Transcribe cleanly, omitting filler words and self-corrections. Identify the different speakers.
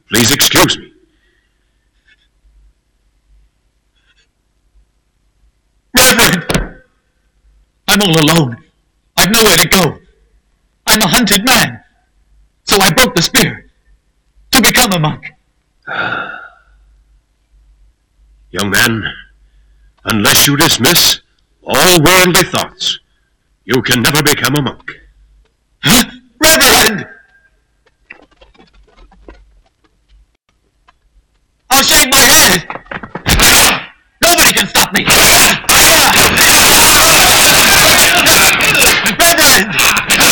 Speaker 1: Please excuse me.
Speaker 2: Reverend! I'm all alone. I've nowhere to go. I'm a hunted man. So I broke the spirit to become a monk.
Speaker 1: Young man, unless you dismiss all worldly thoughts, you can never become a monk.
Speaker 2: Huh? Reverend! I'll shave my head! Nobody can stop me!